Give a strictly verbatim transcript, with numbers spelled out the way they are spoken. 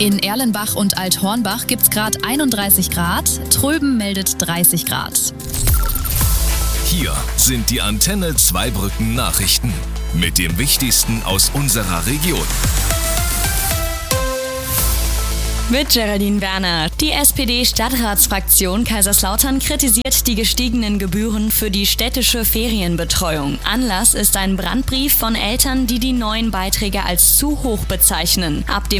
In Erlenbach und Althornbach gibt's gerade einunddreißig Grad, Tröben meldet dreißig Grad. Hier sind die Antenne Zweibrücken Nachrichten mit dem Wichtigsten aus unserer Region. Mit Geraldine Werner. Die S P D-Stadtratsfraktion Kaiserslautern kritisiert die gestiegenen Gebühren für die städtische Ferienbetreuung. Anlass ist ein Brandbrief von Eltern, die die neuen Beiträge als zu hoch bezeichnen. Ab dem